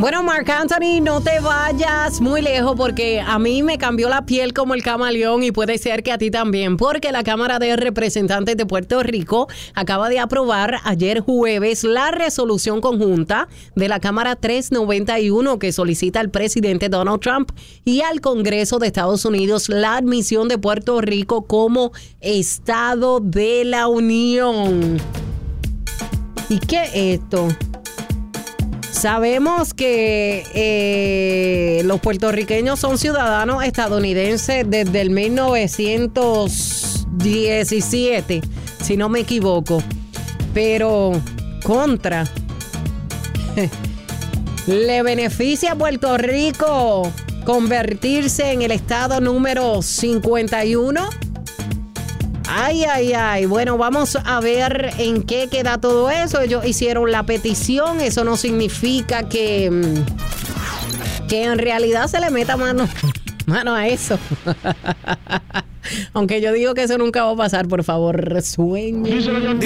Bueno, Marc Anthony, no te vayas muy lejos porque a mí me cambió la piel como el camaleón y puede ser que a ti también, porque la Cámara de Representantes de Puerto Rico acaba de aprobar ayer jueves la resolución conjunta de la Cámara 391 que solicita al presidente Donald Trump y al Congreso de Estados Unidos la admisión de Puerto Rico como Estado de la Unión. ¿Y qué es esto? Sabemos que los puertorriqueños son ciudadanos estadounidenses desde el 1917, si no me equivoco. Pero, ¿le beneficia a Puerto Rico convertirse en el estado número 51? Ay. Bueno, vamos a ver en qué queda todo eso. Ellos hicieron la petición. Eso no significa que en realidad se le meta mano a eso. Aunque yo digo que eso nunca va a pasar. Por favor, resueñen.